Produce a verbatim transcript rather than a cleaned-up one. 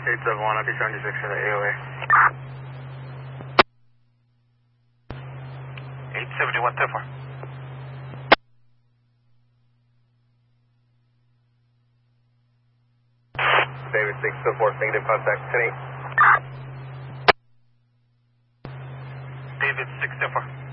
eight seven one, I'll be seventy-six for the A O A. eight seventy-one, ten four. David six two four, negative contact, ten eight. David six two four.